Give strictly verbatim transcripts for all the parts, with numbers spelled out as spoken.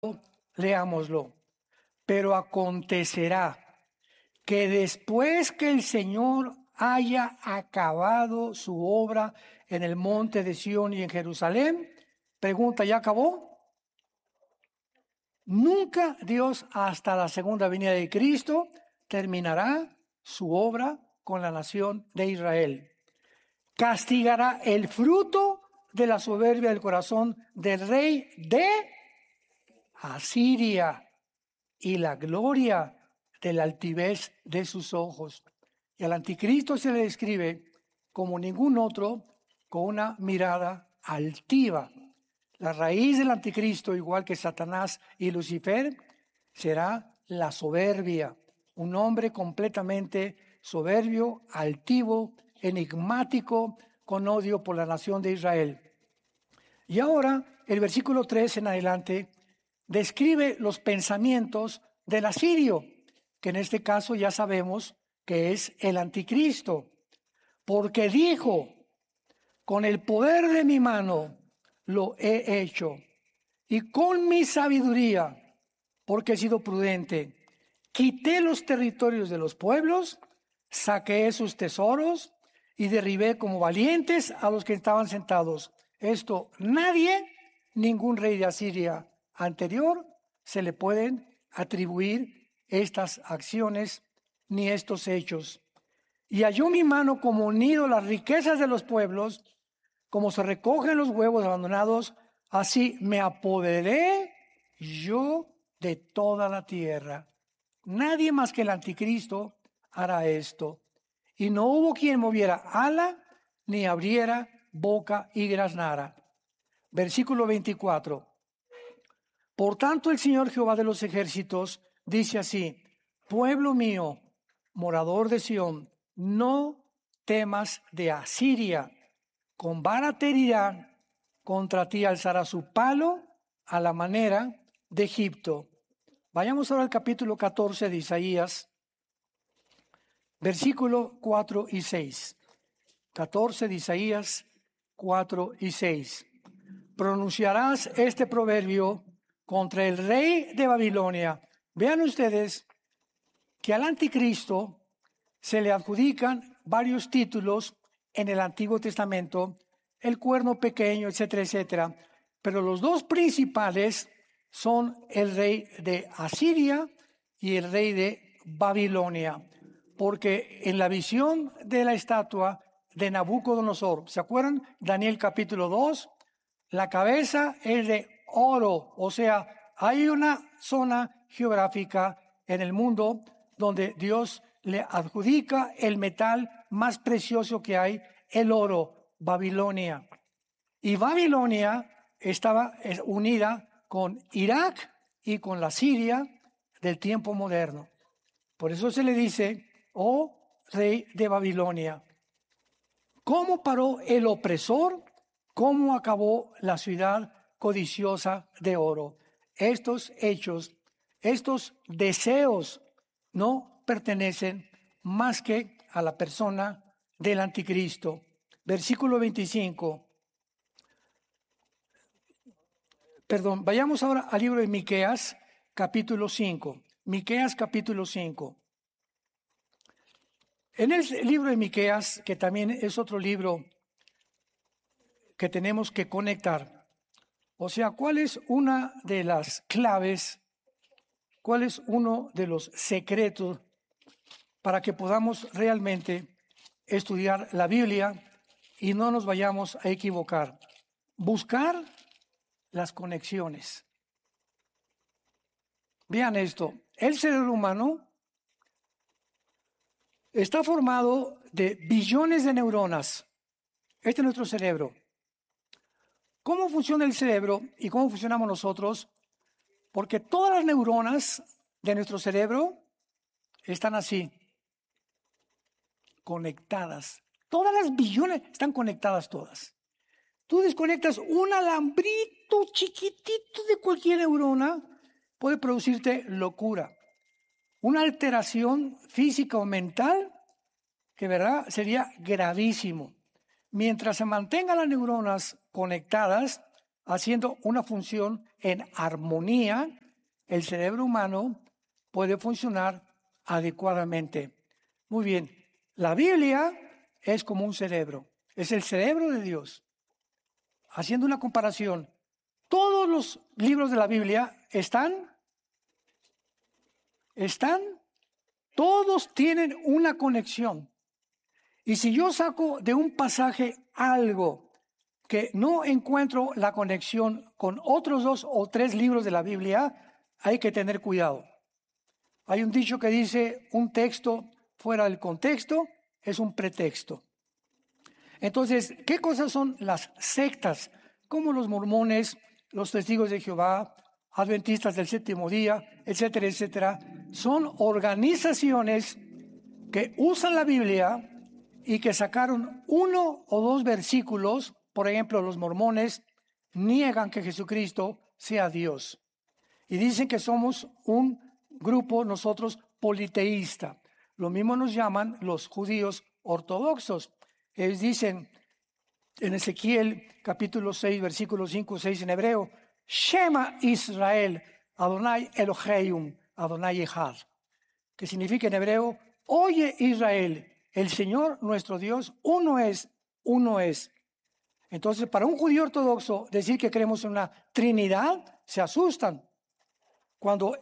leámoslo. Pero acontecerá que después que el Señor haya acabado su obra en el monte de Sión y en Jerusalén, pregunta, ¿ya acabó? Nunca Dios hasta la segunda venida de Cristo terminará su obra con la nación de Israel. Castigará el fruto de la soberbia del corazón del rey de Asiria y la gloria de la altivez de sus ojos. Y al anticristo se le describe como ningún otro, con una mirada altiva. La raíz del anticristo, igual que Satanás y Lucifer, será la soberbia. Un hombre completamente soberbio, altivo, enigmático, con odio por la nación de Israel. Y ahora, el versículo tres en adelante, describe los pensamientos del asirio, que en este caso ya sabemos que es el anticristo. Porque dijo, con el poder de mi mano lo he hecho, y con mi sabiduría, porque he sido prudente, quité los territorios de los pueblos, saqué sus tesoros y derribé como valientes a los que estaban sentados. Esto nadie, ningún rey de Asiria anterior, se le pueden atribuir estas acciones ni estos hechos. Y halló mi mano como unido las riquezas de los pueblos, como se recogen los huevos abandonados, así me apoderé yo de toda la tierra. Nadie más que el anticristo hará esto. Y no hubo quien moviera ala, ni abriera boca y graznara. Versículo veinticuatro. Por tanto el Señor Jehová de los ejércitos dice así, pueblo mío, morador de Sión, no temas de Asiria, con vara te herirá, contra ti alzará su palo a la manera de Egipto. Vayamos ahora al capítulo catorce de Isaías, versículo cuatro y seis. catorce de Isaías, cuatro y seis. Pronunciarás este proverbio contra el rey de Babilonia. Vean ustedes que al anticristo se le adjudican varios títulos en el Antiguo Testamento, el cuerno pequeño, etcétera, etcétera. Pero los dos principales son el rey de Asiria y el rey de Babilonia. Porque en la visión de la estatua de Nabucodonosor, ¿se acuerdan? Daniel capítulo dos, la cabeza es de oro, o sea, hay una zona geográfica en el mundo donde Dios le adjudica el metal más precioso que hay, el oro, Babilonia. Y Babilonia estaba unida con Irak y con la Siria del tiempo moderno. Por eso se le dice, oh rey de Babilonia. ¿Cómo paró el opresor? ¿Cómo acabó la ciudad codiciosa de oro? Estos hechos, estos deseos no pertenecen más que a la persona del anticristo. Versículo veinticinco. Perdón, vayamos ahora al libro de Miqueas, capítulo cinco. Miqueas, capítulo cinco. En el libro de Miqueas, que también es otro libro que tenemos que conectar, o sea, ¿cuál es una de las claves, cuál es uno de los secretos para que podamos realmente estudiar la Biblia y no nos vayamos a equivocar? Buscar las conexiones. Vean esto, el cerebro humano está formado de billones de neuronas. Este es nuestro cerebro. ¿Cómo funciona el cerebro y cómo funcionamos nosotros? Porque todas las neuronas de nuestro cerebro están así, conectadas. Todas las billones están conectadas todas. Tú desconectas un alambrito chiquitito de cualquier neurona, puede producirte locura. Una alteración física o mental que, ¿verdad?, sería gravísimo. Mientras se mantengan las neuronas conectadas, haciendo una función en armonía, el cerebro humano puede funcionar adecuadamente. Muy bien, la Biblia es como un cerebro, es el cerebro de Dios. Haciendo una comparación, todos los libros de la Biblia están, están, todos tienen una conexión. Y si yo saco de un pasaje algo que no encuentro la conexión con otros dos o tres libros de la Biblia, hay que tener cuidado. Hay un dicho que dice, un texto fuera del contexto es un pretexto. Entonces, ¿qué cosas son las sectas? Como los mormones, los testigos de Jehová, adventistas del séptimo día, etcétera, etcétera. Son organizaciones que usan la Biblia y que sacaron uno o dos versículos. Por ejemplo, los mormones niegan que Jesucristo sea Dios. Y dicen que somos un grupo, nosotros, politeísta. Lo mismo nos llaman los judíos ortodoxos. Ellos dicen en Ezequiel capítulo seis, versículos cinco y seis en hebreo, Shema Israel, Adonai Elohim, Adonai Echad. Que significa en hebreo, oye Israel, el Señor nuestro Dios, uno es, uno es. Entonces, para un judío ortodoxo, decir que creemos en una Trinidad, se asustan. Cuando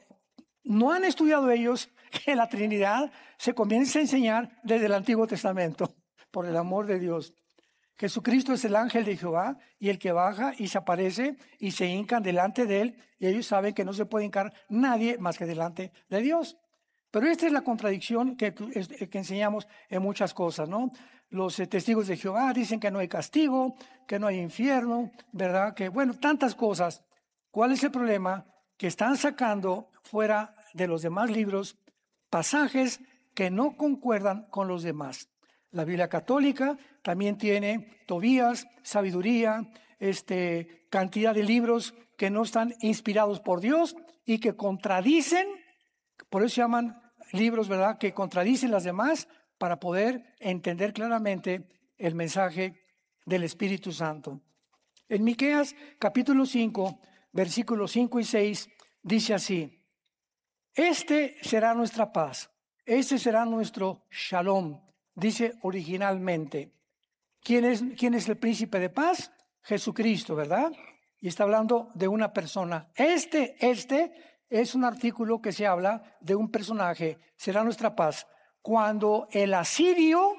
no han estudiado ellos que la Trinidad se comienza a enseñar desde el Antiguo Testamento, por el amor de Dios. Jesucristo es el ángel de Jehová y el que baja y se aparece y se hincan delante de él, y ellos saben que no se puede hincar nadie más que delante de Dios. Pero esta es la contradicción que, que enseñamos en muchas cosas, ¿no? Los eh, testigos de Jehová dicen que no hay castigo, que no hay infierno, ¿verdad? Que, bueno, tantas cosas. ¿Cuál es el problema? Que están sacando fuera de los demás libros pasajes que no concuerdan con los demás. La Biblia católica también tiene Tobías, sabiduría, este, cantidad de libros que no están inspirados por Dios y que contradicen. Por eso se llaman libros, ¿verdad?, que contradicen las demás para poder entender claramente el mensaje del Espíritu Santo. En Miqueas capítulo cinco, versículos cinco y seis, dice así, este será nuestra paz, este será nuestro shalom, dice originalmente. ¿Quién es, quién es el príncipe de paz? Jesucristo, ¿verdad? Y está hablando de una persona. Este, este... es un artículo que se habla de un personaje, será nuestra paz. Cuando el asirio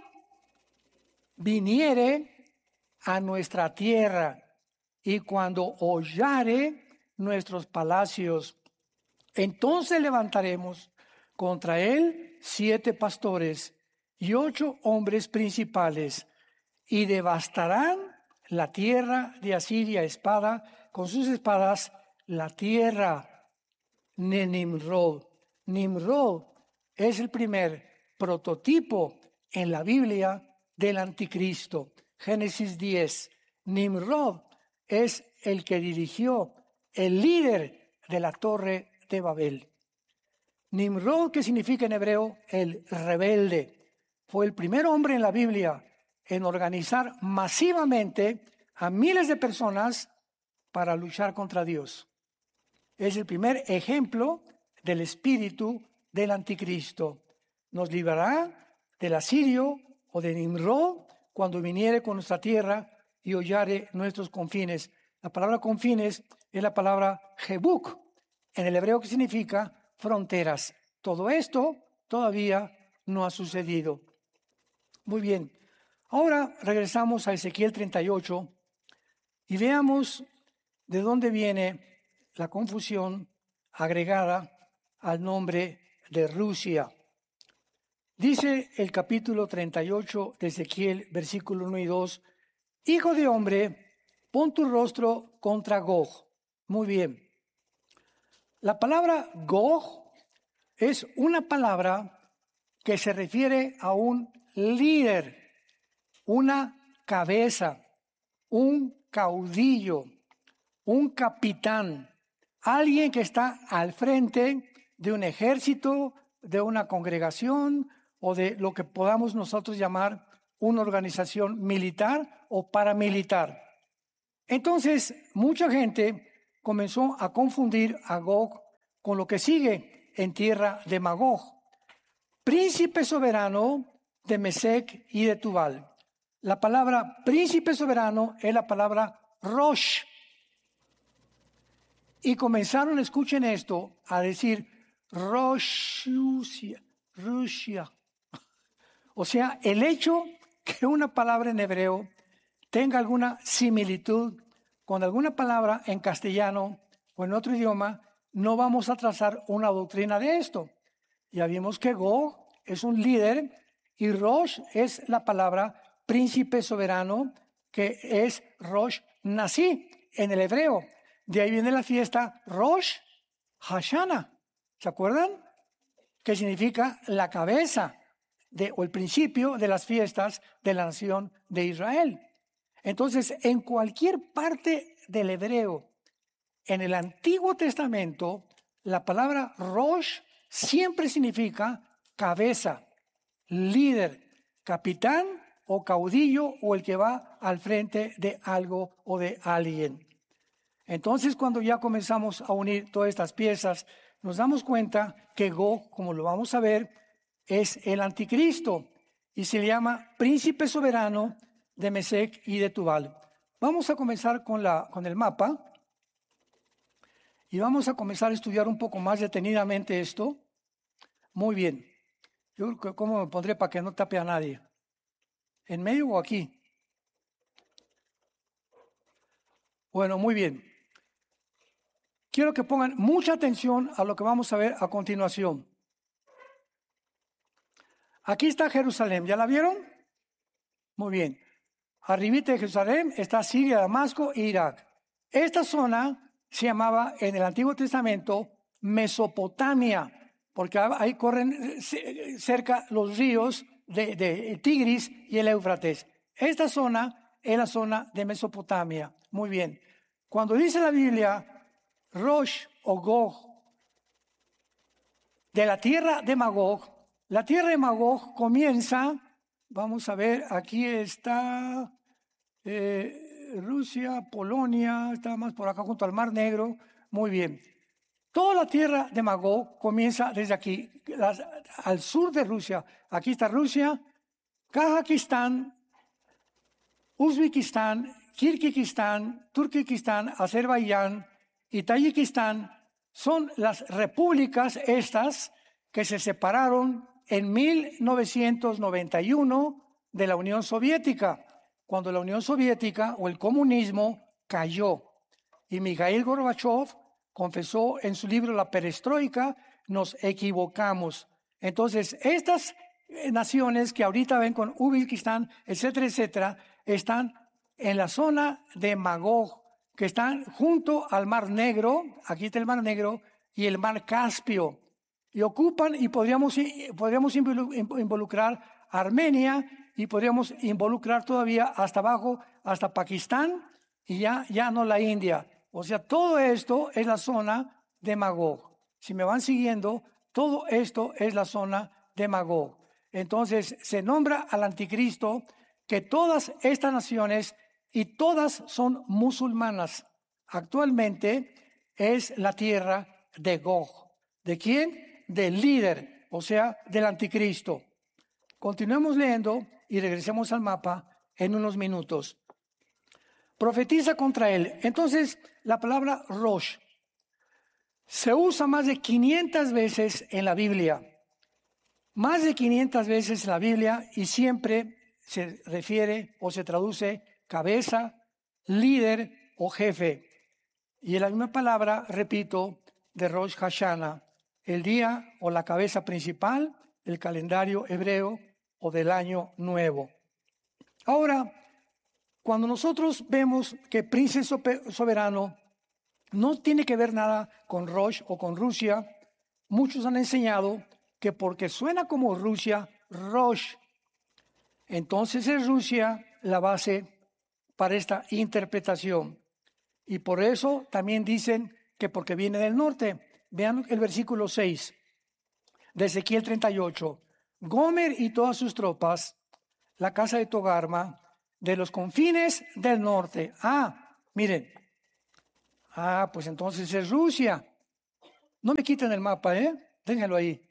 viniere a nuestra tierra y cuando hollare nuestros palacios, entonces levantaremos contra él siete pastores y ocho hombres principales y devastarán la tierra de Asiria, espada, con sus espadas, la tierra de Nimrod. Nimrod es el primer prototipo en la Biblia del anticristo. Génesis diez. Nimrod es el que dirigió, el líder de la torre de Babel. Nimrod, que significa en hebreo el rebelde, fue el primer hombre en la Biblia en organizar masivamente a miles de personas para luchar contra Dios. Es el primer ejemplo del espíritu del anticristo. Nos librará del asirio o de Nimrod cuando viniere con nuestra tierra y hollare nuestros confines. La palabra confines es la palabra Jebuk, en el hebreo que significa fronteras. Todo esto todavía no ha sucedido. Muy bien. Ahora regresamos a Ezequiel treinta y ocho y veamos de dónde viene la confusión agregada al nombre de Rusia. Dice el capítulo treinta y ocho de Ezequiel, versículo uno y dos, Hijo de hombre, pon tu rostro contra Gog. Muy bien. La palabra Gog es una palabra que se refiere a un líder, una cabeza, un caudillo, un capitán, alguien que está al frente de un ejército, de una congregación o de lo que podamos nosotros llamar una organización militar o paramilitar. Entonces, mucha gente comenzó a confundir a Gog con lo que sigue en tierra de Magog, príncipe soberano de Mesec y de Tubal. La palabra príncipe soberano es la palabra Rosh. Y comenzaron, escuchen esto, a decir Rosh-Rusia, Rusia. O sea, el hecho que una palabra en hebreo tenga alguna similitud con alguna palabra en castellano o en otro idioma, no vamos a trazar una doctrina de esto. Ya vimos que Gog es un líder y Rosh es la palabra príncipe soberano, que es Rosh Nasi en el hebreo. De ahí viene la fiesta Rosh Hashanah. ¿Se acuerdan? Que significa la cabeza de, o el principio de las fiestas de la nación de Israel. Entonces, en cualquier parte del hebreo, en el Antiguo Testamento, la palabra Rosh siempre significa cabeza, líder, capitán o caudillo o el que va al frente de algo o de alguien. Entonces, cuando ya comenzamos a unir todas estas piezas, nos damos cuenta que Gog, como lo vamos a ver, es el anticristo y se le llama príncipe soberano de Mesec y de Tubal. Vamos a comenzar con, la, con el mapa y vamos a comenzar a estudiar un poco más detenidamente esto. Muy bien. Yo creo que cómo me pondré para que no tape a nadie. ¿En medio o aquí? Bueno, muy bien. Quiero que pongan mucha atención a lo que vamos a ver a continuación. Aquí está Jerusalén. ¿Ya la vieron? Muy bien. Arribita de Jerusalén está Siria, Damasco e Irak. Esta zona se llamaba en el Antiguo Testamento Mesopotamia, porque ahí corren cerca los ríos de, de Tigris y el Éufrates. Esta zona es la zona de Mesopotamia. Muy bien. Cuando dice la Biblia Rosh o Gog, de la tierra de Magog, la tierra de Magog comienza, vamos a ver, aquí está eh, Rusia, Polonia, está más por acá junto al Mar Negro. Muy bien. Toda la tierra de Magog comienza desde aquí, las, al sur de Rusia. Aquí está Rusia, Kazajistán, Uzbekistán, Kirguistán, Turkmenistán, Azerbaiyán y Tayikistán. Son las repúblicas estas que se separaron en mil novecientos noventa y uno de la Unión Soviética, cuando la Unión Soviética o el comunismo cayó. Y Mikhail Gorbachev confesó en su libro La Perestroika, nos equivocamos. Entonces, estas naciones que ahorita ven con Uzbekistán, etcétera, etcétera, están en la zona de Magog, que están junto al Mar Negro, aquí está el Mar Negro, y el Mar Caspio. Y ocupan, y podríamos, podríamos involucrar a Armenia, y podríamos involucrar todavía hasta abajo, hasta Pakistán, y ya, ya no la India. O sea, todo esto es la zona de Magog. Si me van siguiendo, todo esto es la zona de Magog. Entonces, se nombra al anticristo que todas estas naciones, y todas son musulmanas, actualmente es la tierra de Gog. ¿De quién? Del líder, o sea, del anticristo. Continuemos leyendo y regresemos al mapa en unos minutos. Profetiza contra él. Entonces, la palabra Rosh se usa más de quinientas veces en la Biblia. Más de quinientas veces en la Biblia y siempre se refiere o se traduce cabeza, líder o jefe. Y en la misma palabra, repito, de Rosh Hashanah, el día o la cabeza principal del calendario hebreo o del año nuevo. Ahora, cuando nosotros vemos que príncipe soberano no tiene que ver nada con Rosh o con Rusia, muchos han enseñado que porque suena como Rusia, Rosh, entonces es Rusia la base para esta interpretación. Y por eso también dicen que porque viene del norte. Vean el versículo seis de Ezequiel treinta y ocho. Gomer y todas sus tropas, la casa de Togarma, de los confines del norte. Ah, Miren, ah, pues entonces es Rusia. No me quiten el mapa, ¿eh? Déjenlo ahí.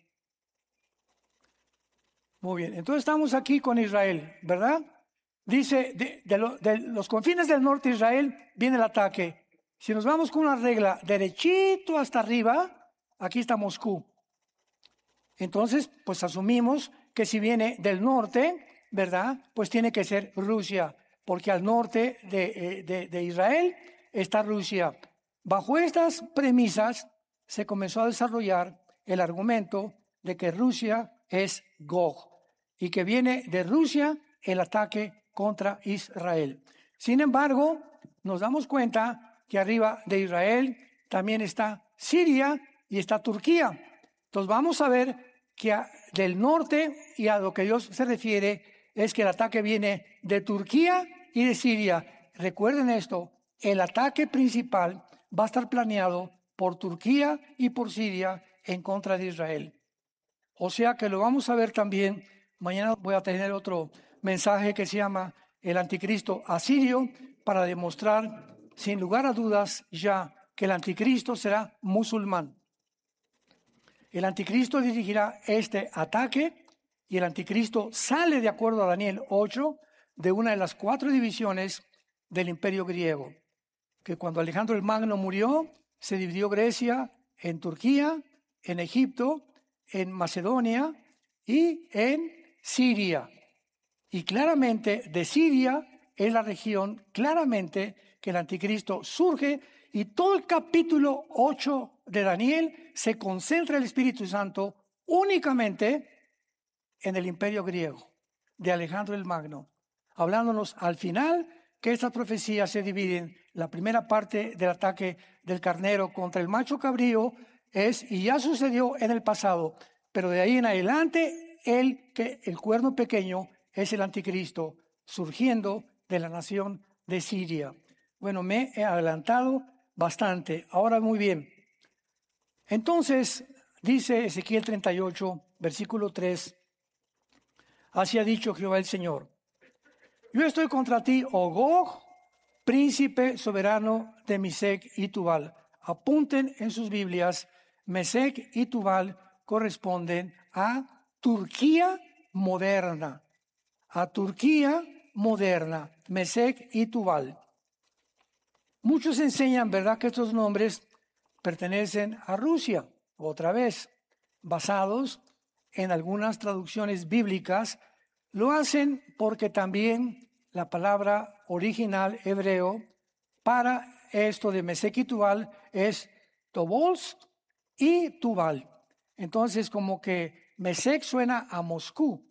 Muy bien, entonces estamos aquí con Israel, ¿verdad? Dice, de, de, lo, de los confines del norte de Israel viene el ataque. Si nos vamos con una regla derechito hasta arriba, aquí está Moscú. Entonces, pues asumimos que si viene del norte, ¿verdad? Pues tiene que ser Rusia, porque al norte de, de, de Israel está Rusia. Bajo estas premisas se comenzó a desarrollar el argumento de que Rusia es Gog y que viene de Rusia el ataque contra Israel. Sin embargo, nos damos cuenta que arriba de Israel también está Siria y está Turquía. Entonces vamos a ver que a, del norte, y a lo que Dios se refiere es que el ataque viene de Turquía y de Siria. Recuerden esto, el ataque principal va a estar planeado por Turquía y por Siria en contra de Israel. O sea que lo vamos a ver también. Mañana voy a tener otro mensaje que se llama el anticristo asirio, para demostrar sin lugar a dudas ya que el anticristo será musulmán. El anticristo dirigirá este ataque y el anticristo sale, de acuerdo a Daniel ocho, de una de las cuatro divisiones del imperio griego. Que cuando Alejandro el Magno murió, se dividió Grecia en Turquía, en Egipto, en Macedonia y en Siria. Y claramente de Siria es la región claramente que el anticristo surge, y todo el capítulo ocho de Daniel se concentra el Espíritu Santo únicamente en el imperio griego de Alejandro el Magno, hablándonos al final que estas profecías se dividen. La primera parte del ataque del carnero contra el macho cabrío es, y ya sucedió en el pasado, pero de ahí en adelante el, que, el cuerno pequeño es el anticristo surgiendo de la nación de Siria. Bueno, me he adelantado bastante. Ahora muy bien. Entonces, dice Ezequiel treinta y ocho, versículo tres, así ha dicho Jehová el Señor: yo estoy contra ti, oh Gog, príncipe soberano de Mesec y Tubal. Apunten en sus Biblias, Mesec y Tubal corresponden a Turquía moderna. A Turquía moderna, Mesec y Tubal. Muchos enseñan, ¿verdad?, que estos nombres pertenecen a Rusia, otra vez, basados en algunas traducciones bíblicas. Lo hacen porque también la palabra original hebreo para esto de Mesec y Tubal es Tobols y Tubal. Entonces, como que Mesec suena a Moscú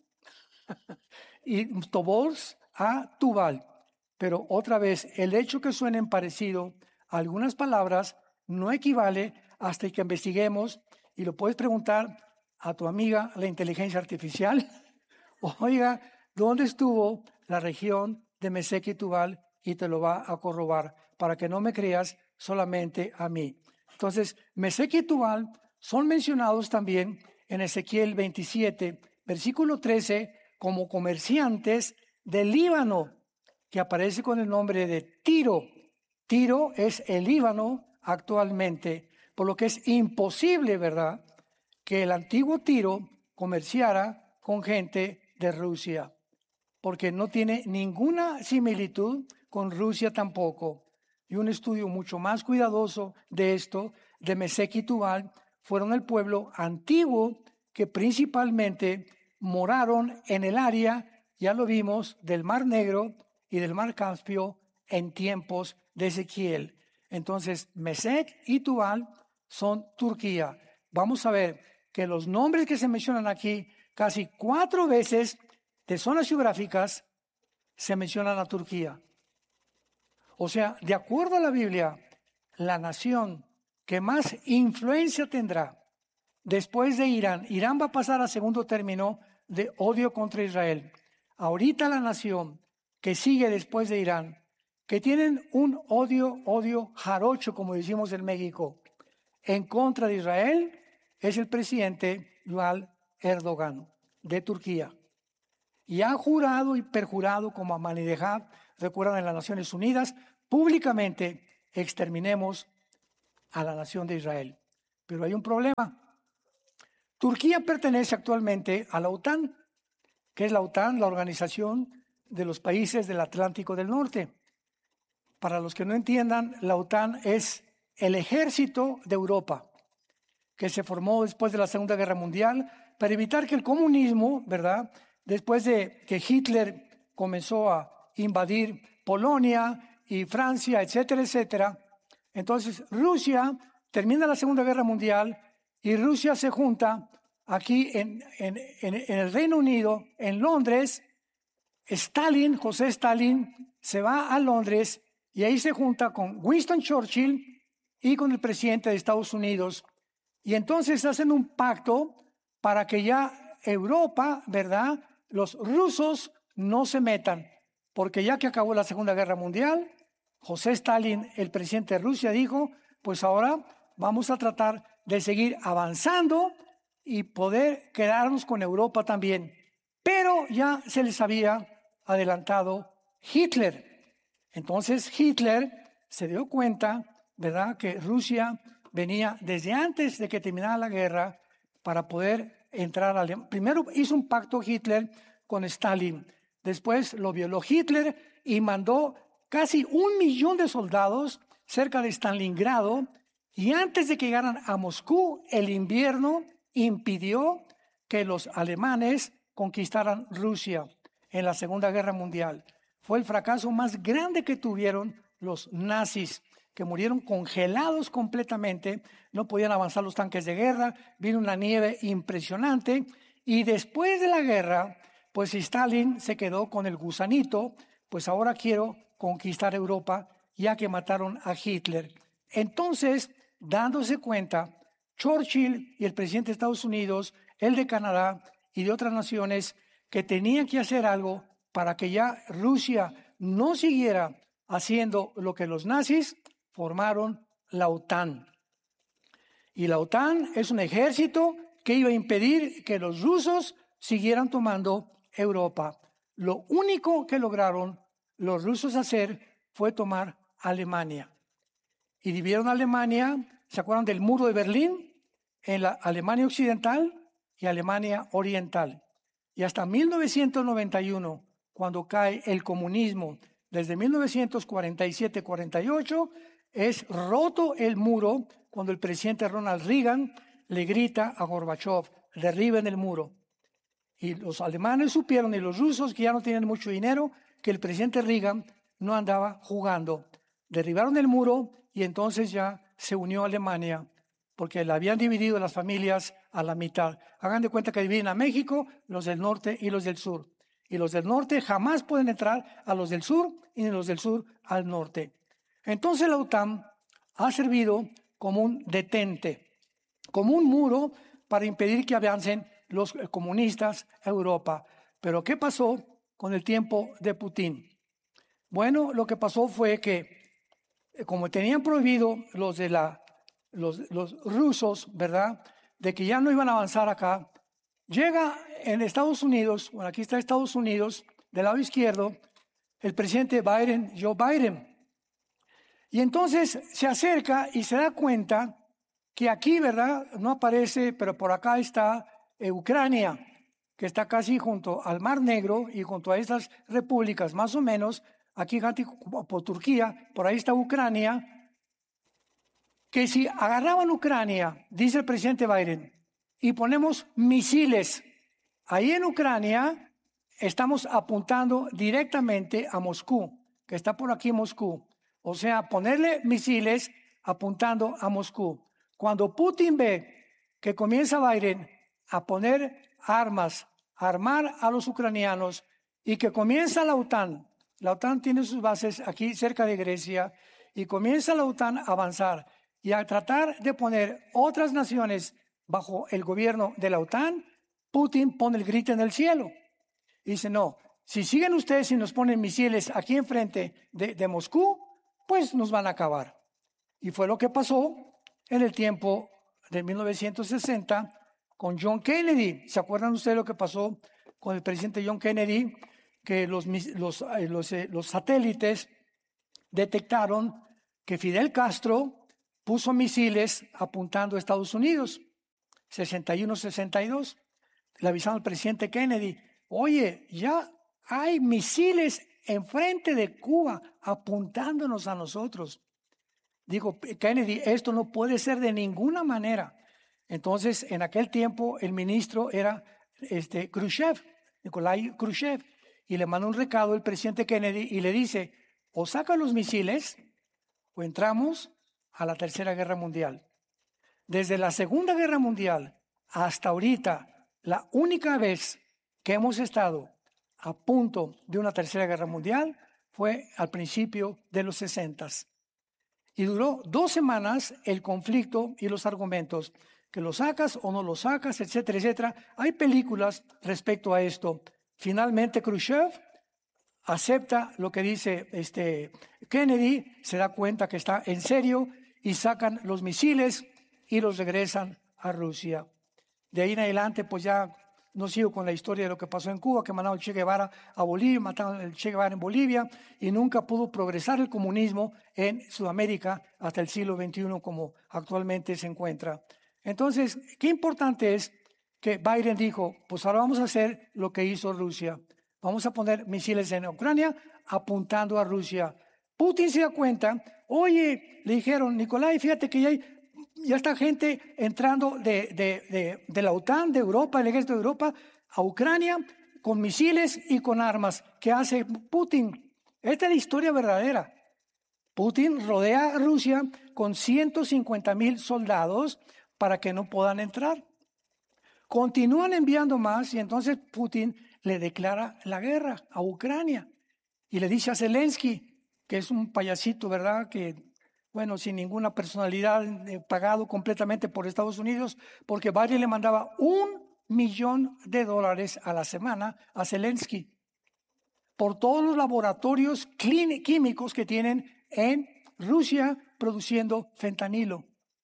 y Tobols a Tubal. Pero otra vez, el hecho que suenen parecido a algunas palabras no equivale hasta que investiguemos, y lo puedes preguntar a tu amiga, la inteligencia artificial. Oiga, ¿dónde estuvo la región de Mesec y Tubal? Y te lo va a corroborar, para que no me creas solamente a mí. Entonces, Mesec y Tubal son mencionados también en Ezequiel veintisiete, versículo trece, como comerciantes del Líbano, que aparece con el nombre de Tiro. Tiro es el Líbano actualmente, por lo que es imposible, ¿verdad?, que el antiguo Tiro comerciara con gente de Rusia, porque no tiene ninguna similitud con Rusia tampoco. Y un estudio mucho más cuidadoso de esto, de Mesec y Tubal, fueron el pueblo antiguo que principalmente moraron en el área, ya lo vimos, del Mar Negro y del Mar Caspio en tiempos de Ezequiel. Entonces, Mesec y Tubal son Turquía. Vamos a ver que los nombres que se mencionan aquí, casi cuatro veces de zonas geográficas, se mencionan a Turquía. O sea, de acuerdo a la Biblia, la nación que más influencia tendrá después de Irán, Irán va a pasar a segundo término de odio contra Israel. Ahorita la nación que sigue después de Irán, que tienen un odio, odio jarocho, como decimos en México, en contra de Israel, es el presidente Tayyip Erdogan de Turquía. Y ha jurado y perjurado como Ahmadinejad, recuerdan, en las Naciones Unidas, públicamente exterminemos a la nación de Israel. Pero hay un problema. Turquía pertenece actualmente a la OTAN, que es la OTAN, la Organización de los Países del Atlántico del Norte. Para los que no entiendan, la OTAN es el ejército de Europa, que se formó después de la Segunda Guerra Mundial para evitar que el comunismo, ¿verdad?, después de que Hitler comenzó a invadir Polonia y Francia, etcétera, etcétera. Entonces Rusia termina la Segunda Guerra Mundial y Rusia se junta aquí en, en, en, en el Reino Unido, en Londres. Stalin, José Stalin, se va a Londres y ahí se junta con Winston Churchill y con el presidente de Estados Unidos. Y entonces hacen un pacto para que ya Europa, ¿verdad?, los rusos no se metan, porque ya que acabó la Segunda Guerra Mundial, José Stalin, el presidente de Rusia, dijo, pues ahora vamos a tratar de seguir avanzando y poder quedarnos con Europa también. Pero ya se les había adelantado Hitler. Entonces Hitler se dio cuenta, ¿verdad?, que Rusia venía desde antes de que terminara la guerra para poder entrar a Alemania. Primero hizo un pacto Hitler con Stalin. Después lo violó Hitler y mandó casi un millón de soldados cerca de Stalingrado. Y antes de que llegaran a Moscú, el invierno impidió que los alemanes conquistaran Rusia en la Segunda Guerra Mundial. Fue el fracaso más grande que tuvieron los nazis, que murieron congelados completamente, no podían avanzar los tanques de guerra, vino una nieve impresionante, y después de la guerra, pues Stalin se quedó con el gusanito, pues ahora quiero conquistar Europa, ya que mataron a Hitler. Entonces, dándose cuenta, Churchill y el presidente de Estados Unidos, el de Canadá y de otras naciones, que tenían que hacer algo para que ya Rusia no siguiera haciendo lo que los nazis, formaron la OTAN. Y la OTAN es un ejército que iba a impedir que los rusos siguieran tomando Europa. Lo único que lograron los rusos hacer fue tomar Alemania. Y dividieron Alemania, ¿se acuerdan del muro de Berlín? En la Alemania Occidental y Alemania Oriental. Y hasta mil novecientos noventa y uno, cuando cae el comunismo, desde mil novecientos cuarenta y siete cuarenta y ocho, es roto el muro cuando el presidente Ronald Reagan le grita a Gorbachev, derriben el muro. Y los alemanes supieron, y los rusos, que ya no tienen mucho dinero, que el presidente Reagan no andaba jugando. Derribaron el muro y entonces ya se unió Alemania, porque la habían dividido las familias a la mitad. Hagan de cuenta que dividen a México, los del norte y los del sur. Y los del norte jamás pueden entrar a los del sur y los del sur al norte. Entonces la OTAN ha servido como un detente, como un muro para impedir que avancen los comunistas a Europa. Pero ¿qué pasó con el tiempo de Putin? Bueno, lo que pasó fue que, como tenían prohibido los de la, los, los rusos, ¿verdad?, de que ya no iban a avanzar acá, llega en Estados Unidos, bueno, aquí está Estados Unidos, del lado izquierdo, el presidente Biden, Joe Biden. Y entonces se acerca y se da cuenta que aquí, ¿verdad?, no aparece, pero por acá está eh, Ucrania, que está casi junto al Mar Negro y junto a estas repúblicas, más o menos, aquí por Turquía, por ahí está Ucrania, que si agarraban Ucrania, dice el presidente Biden, y ponemos misiles ahí en Ucrania, estamos apuntando directamente a Moscú, que está por aquí Moscú. O sea, ponerle misiles apuntando a Moscú. Cuando Putin ve que comienza Biden a poner armas, a armar a los ucranianos y que comienza la OTAN, la OTAN tiene sus bases aquí cerca de Grecia, y comienza la OTAN a avanzar y a tratar de poner otras naciones bajo el gobierno de la OTAN, Putin pone el grito en el cielo. Y dice, no, si siguen ustedes y nos ponen misiles aquí enfrente de, de Moscú, pues nos van a acabar. Y fue lo que pasó en el tiempo de mil novecientos sesenta con John Kennedy. ¿Se acuerdan ustedes lo que pasó con el presidente John Kennedy? Que los, los, los, los satélites detectaron que Fidel Castro puso misiles apuntando a Estados Unidos, sesenta y uno sesenta y dos. Le avisaron al presidente Kennedy, oye, ya hay misiles enfrente de Cuba apuntándonos a nosotros. Dijo Kennedy, esto no puede ser de ninguna manera. Entonces, en aquel tiempo, el ministro era este, Khrushchev, Nikolai Khrushchev, y le mandó un recado al presidente Kennedy y le dice, o saca los misiles o entramos a la Tercera Guerra Mundial. Desde la Segunda Guerra Mundial hasta ahorita, la única vez que hemos estado a punto de una Tercera Guerra Mundial fue al principio de los sesentas. Y duró dos semanas el conflicto y los argumentos, que lo sacas o no lo sacas, etcétera, etcétera. Hay películas respecto a esto. Finalmente Khrushchev acepta lo que dice este Kennedy, se da cuenta que está en serio y sacan los misiles y los regresan a Rusia. De ahí en adelante, pues ya no sigo con la historia de lo que pasó en Cuba, que mandaron el Che Guevara a Bolivia, mataron el Che Guevara en Bolivia y nunca pudo progresar el comunismo en Sudamérica hasta el siglo veintiuno como actualmente se encuentra. Entonces, qué importante es que Biden dijo, pues ahora vamos a hacer lo que hizo Rusia. Vamos a poner misiles en Ucrania apuntando a Rusia. Putin se da cuenta, oye, le dijeron, Nicolai, fíjate que ya hay Ya está gente entrando de, de, de, de la OTAN, de Europa, el ejército de Europa, a Ucrania con misiles y con armas. ¿Qué hace Putin? Esta es la historia verdadera. Putin rodea a Rusia con ciento cincuenta mil soldados para que no puedan entrar. Continúan enviando más y entonces Putin le declara la guerra a Ucrania y le dice a Zelensky, que es un payasito, ¿verdad?, que bueno, sin ninguna personalidad, eh, pagado completamente por Estados Unidos, porque Biden le mandaba un millón de dólares a la semana a Zelensky por todos los laboratorios clín- químicos que tienen en Rusia produciendo fentanilo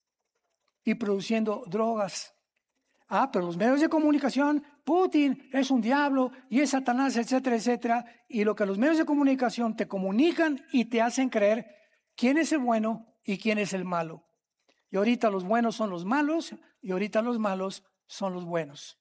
y produciendo drogas. Ah, pero los medios de comunicación, Putin es un diablo y es Satanás, etcétera, etcétera. Y lo que los medios de comunicación te comunican y te hacen creer quién es el bueno y quién es el malo. Y ahorita los buenos son los malos y ahorita los malos son los buenos.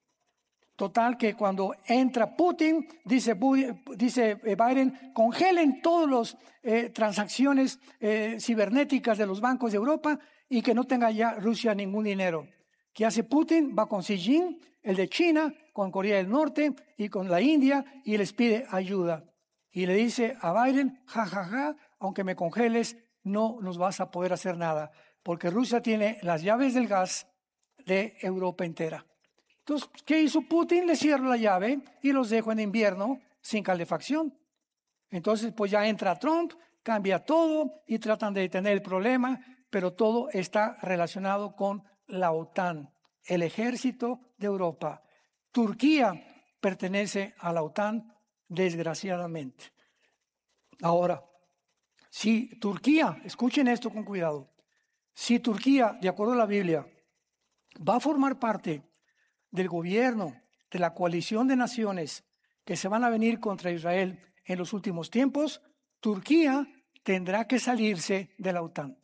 Total que cuando entra Putin, dice, dice Biden, congelen todas las eh, transacciones eh, cibernéticas de los bancos de Europa y que no tenga ya Rusia ningún dinero. ¿Qué hace Putin? Va con Xi Jinping, el de China, con Corea del Norte y con la India y les pide ayuda. Y le dice a Biden, ja, ja, ja, aunque me congeles, no nos vas a poder hacer nada, porque Rusia tiene las llaves del gas de Europa entera. Entonces, ¿qué hizo Putin? Le cierra la llave y los dejo en invierno sin calefacción. Entonces, pues ya entra Trump, cambia todo y tratan de detener el problema, pero todo está relacionado con la OTAN, el ejército de Europa. Turquía pertenece a la OTAN, desgraciadamente. Ahora, si Turquía, escuchen esto con cuidado, si Turquía, de acuerdo a la Biblia, va a formar parte del gobierno de la coalición de naciones que se van a venir contra Israel en los últimos tiempos, Turquía tendrá que salirse de la OTAN,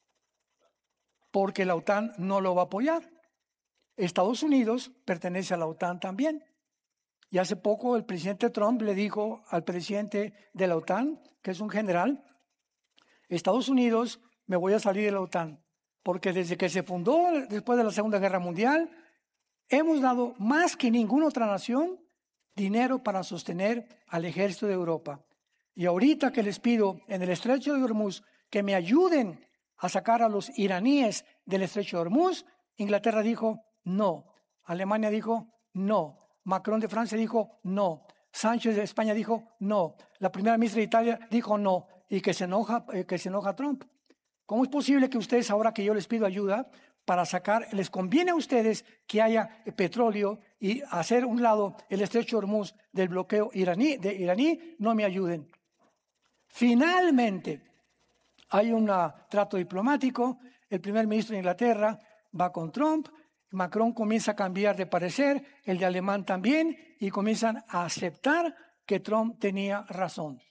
porque la OTAN no lo va a apoyar. Estados Unidos pertenece a la OTAN también. Y hace poco el presidente Trump le dijo al presidente de la OTAN, que es un general, Estados Unidos, me voy a salir de la OTAN, porque desde que se fundó después de la Segunda Guerra Mundial, hemos dado más que ninguna otra nación dinero para sostener al ejército de Europa. Y ahorita que les pido en el estrecho de Hormuz que me ayuden a sacar a los iraníes del estrecho de Hormuz, Inglaterra dijo no, Alemania dijo no, Macron de Francia dijo no, Sánchez de España dijo no, la primera ministra de Italia dijo no, y que se enoja, eh, que se enoja Trump. ¿Cómo es posible que ustedes, ahora que yo les pido ayuda para sacar, les conviene a ustedes que haya petróleo y hacer un lado el estrecho de Hormuz del bloqueo iraní, de iraní, no me ayuden? Finalmente, hay un trato diplomático, el primer ministro de Inglaterra va con Trump, Macron comienza a cambiar de parecer, el de Alemán también, y comienzan a aceptar que Trump tenía razón.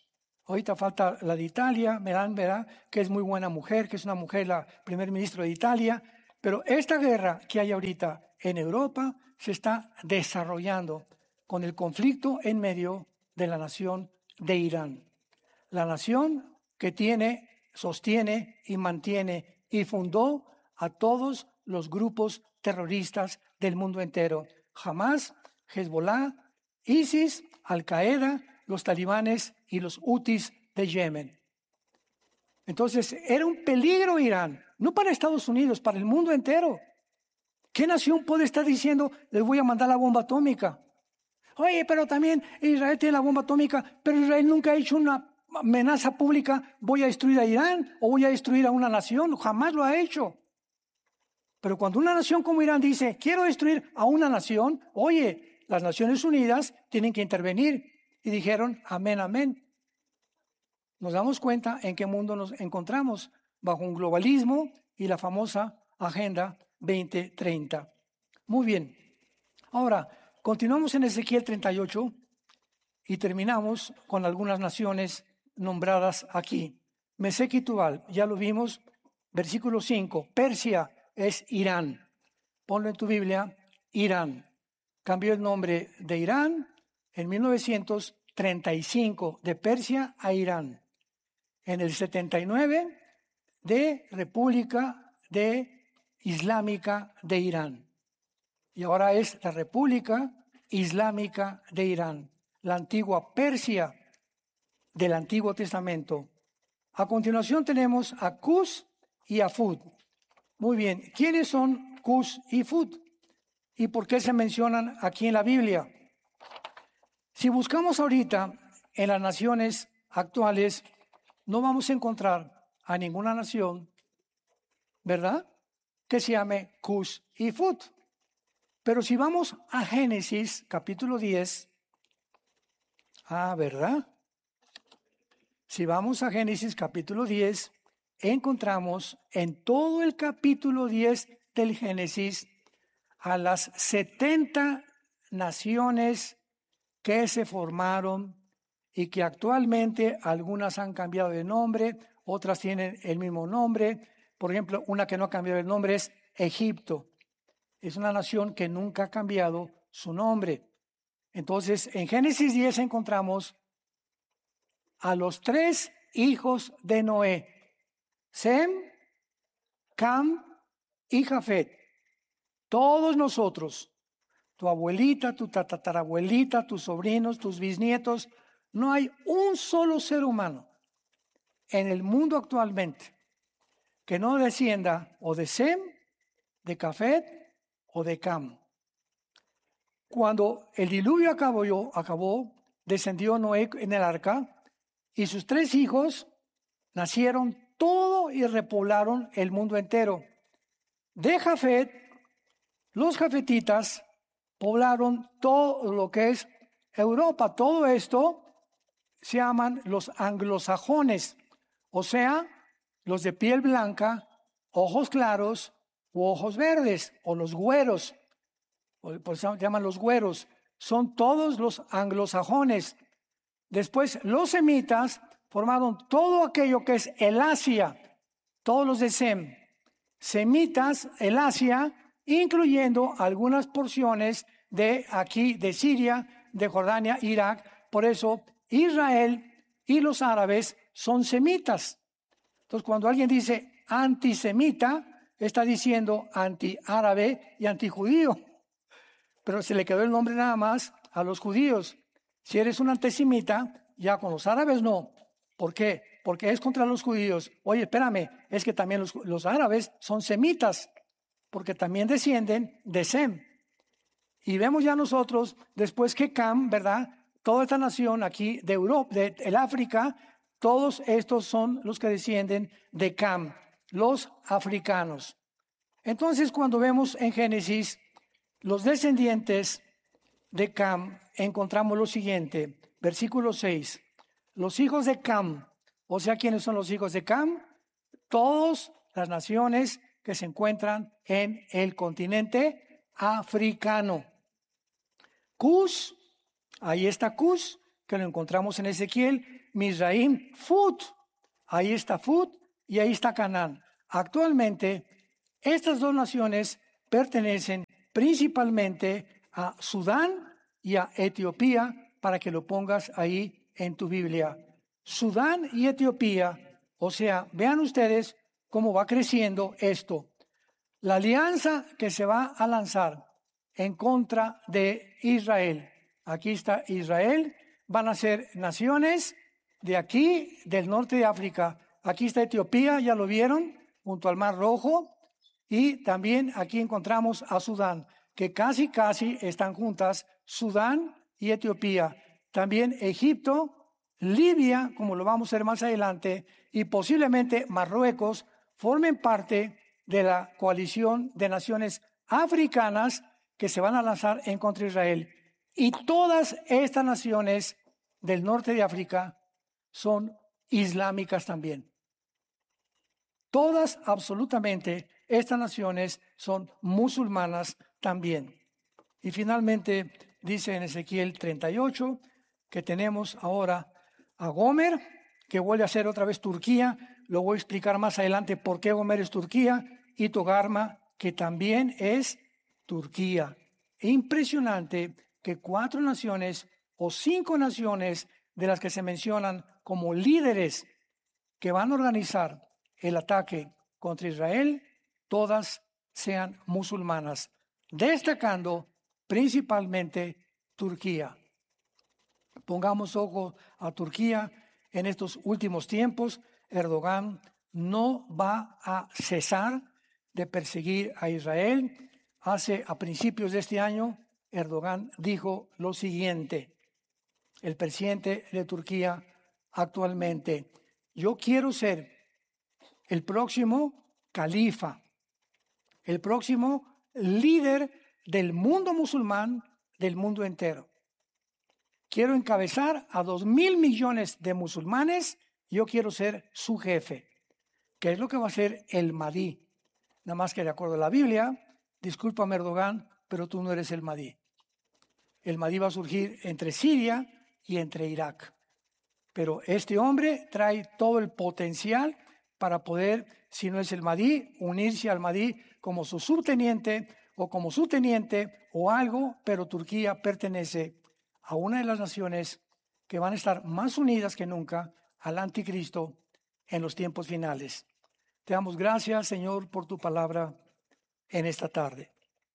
Ahorita falta la de Italia, verán, verán que es muy buena mujer, que es una mujer, la primer ministro de Italia. Pero esta guerra que hay ahorita en Europa se está desarrollando con el conflicto en medio de la nación de Irán. La nación que tiene, sostiene y mantiene y fundó a todos los grupos terroristas del mundo entero. Hamas, Hezbollah, ISIS, Al-Qaeda, los talibanes y los hutis de Yemen. Entonces, era un peligro Irán, no para Estados Unidos, para el mundo entero. ¿Qué nación puede estar diciendo, les voy a mandar la bomba atómica? Oye, pero también Israel tiene la bomba atómica, pero Israel nunca ha hecho una amenaza pública, voy a destruir a Irán o voy a destruir a una nación, jamás lo ha hecho. Pero cuando una nación como Irán dice, quiero destruir a una nación, oye, las Naciones Unidas tienen que intervenir. Y dijeron, amén, amén. Nos damos cuenta en qué mundo nos encontramos, bajo un globalismo y la famosa Agenda veinte treinta. Muy bien. Ahora, continuamos en Ezequiel treinta y ocho y terminamos con algunas naciones nombradas aquí. Mesec y Tubal, ya lo vimos, versículo cinco. Persia es Irán. Ponlo en tu Biblia, Irán. Cambió el nombre de Irán en mil novecientos treinta y cinco, de Persia a Irán. En el setenta y nueve, de República de Islámica de Irán. Y ahora es la República Islámica de Irán, la antigua Persia del Antiguo Testamento. A continuación tenemos a Cus y a Fud. Muy bien, ¿quiénes son Cus y Fud? ¿Y por qué se mencionan aquí en la Biblia? Si buscamos ahorita en las naciones actuales, no vamos a encontrar a ninguna nación, ¿verdad?, que se llame Cus y Fud. Pero si vamos a Génesis, capítulo diez, ah, ¿verdad? Si vamos a Génesis, capítulo diez, encontramos en todo el capítulo diez del Génesis a las setenta naciones que se formaron y que actualmente algunas han cambiado de nombre, otras tienen el mismo nombre. Por ejemplo, una que no ha cambiado de nombre es Egipto. Es una nación que nunca ha cambiado su nombre. Entonces, en Génesis diez encontramos a los tres hijos de Noé, Sem, Cam y Jafet. Todos nosotros, tu abuelita, tu tatarabuelita, tus sobrinos, tus bisnietos, no hay un solo ser humano en el mundo actualmente que no descienda o de Sem, de Jafet o de Cam. Cuando el diluvio acabó, acabó, descendió Noé en el arca y sus tres hijos nacieron todo y repoblaron el mundo entero. De Jafet, los jafetitas poblaron todo lo que es Europa. Todo esto se llaman los anglosajones, o sea, los de piel blanca, ojos claros u ojos verdes, o los güeros, por eso se llaman los güeros. Son todos los anglosajones. Después, los semitas formaron todo aquello que es el Asia, todos los de Sem. Semitas, el Asia, incluyendo algunas porciones de aquí, de Siria, de Jordania, Irak. Por eso, Israel y los árabes son semitas. Entonces, cuando alguien dice antisemita, está diciendo anti-árabe y anti-judío. Pero se le quedó el nombre nada más a los judíos. Si eres un antisemita, ya con los árabes no. ¿Por qué? Porque es contra los judíos. Oye, espérame, es que también los, los árabes son semitas, porque también descienden de Sem. Y vemos ya nosotros, después que Cam, ¿verdad?, toda esta nación aquí de Europa, de el África, todos estos son los que descienden de Cam, los africanos. Entonces, cuando vemos en Génesis los descendientes de Cam, encontramos lo siguiente, versículo seis. Los hijos de Cam, o sea, ¿quiénes son los hijos de Cam? Todas las naciones que se encuentran en el continente africano. Cus, ahí está Cus, que lo encontramos en Ezequiel, Mizraim, Fut. Ahí está Fut y ahí está Canaán. Actualmente, estas dos naciones pertenecen principalmente a Sudán y a Etiopía, para que lo pongas ahí en tu Biblia. Sudán y Etiopía, o sea, vean ustedes cómo va creciendo esto. La alianza que se va a lanzar en contra de Israel. Aquí está Israel, van a ser naciones de aquí, del norte de África. Aquí está Etiopía, ya lo vieron, junto al Mar Rojo. Y también aquí encontramos a Sudán, que casi, casi están juntas, Sudán y Etiopía. También Egipto, Libia, como lo vamos a ver más adelante, y posiblemente Marruecos, formen parte de la coalición de naciones africanas que se van a lanzar en contra de Israel. Y todas estas naciones del norte de África son islámicas también. Todas, absolutamente, estas naciones son musulmanas también. Y finalmente dice en Ezequiel treinta y ocho que tenemos ahora a Gomer, que vuelve a ser otra vez Turquía. Lo voy a explicar más adelante por qué Gomer es Turquía. Y Togarma, que también es Turquía. Impresionante que cuatro naciones o cinco naciones de las que se mencionan como líderes que van a organizar el ataque contra Israel, todas sean musulmanas, destacando principalmente Turquía. Pongamos ojo a Turquía en estos últimos tiempos. Erdogan no va a cesar de perseguir a Israel. Hace a principios de este año, Erdogan dijo lo siguiente, el presidente de Turquía actualmente: yo quiero ser el próximo califa, el próximo líder del mundo musulmán, del mundo entero. Quiero encabezar a dos mil millones de musulmanes. Yo quiero ser su jefe, que es lo que va a ser el Mahdi. Nada más que de acuerdo a la Biblia, discúlpame Erdogan, pero tú no eres el Mahdi. El Mahdi va a surgir entre Siria y entre Irak. Pero este hombre trae todo el potencial para poder, si no es el Mahdi, unirse al Mahdi como su subteniente o como subteniente o algo, pero Turquía pertenece a una de las naciones que van a estar más unidas que nunca al anticristo en los tiempos finales. Te damos gracias, Señor, por tu palabra en esta tarde.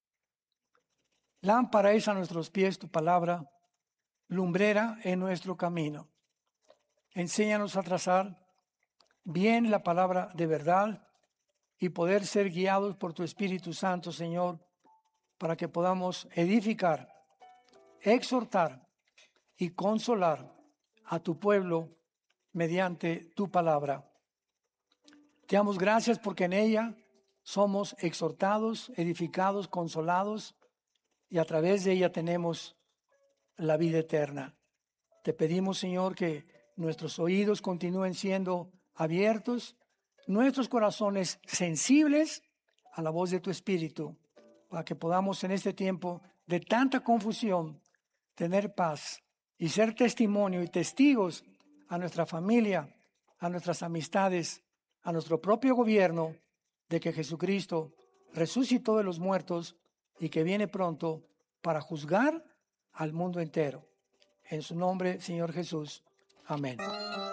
Lámpara es a nuestros pies tu palabra, lumbrera en nuestro camino. Enséñanos a trazar bien la palabra de verdad y poder ser guiados por tu Espíritu Santo, Señor, para que podamos edificar, exhortar y consolar a tu pueblo mediante tu palabra. Te damos gracias porque en ella somos exhortados, edificados, consolados, y a través de ella tenemos la vida eterna. Te pedimos, Señor, que nuestros oídos continúen siendo abiertos, nuestros corazones sensibles a la voz de tu Espíritu, para que podamos en este tiempo de tanta confusión tener paz y ser testimonio y testigos a nuestra familia, a nuestras amistades, a nuestro propio gobierno, de que Jesucristo resucitó de los muertos y que viene pronto para juzgar al mundo entero. En su nombre, Señor Jesús. Amén.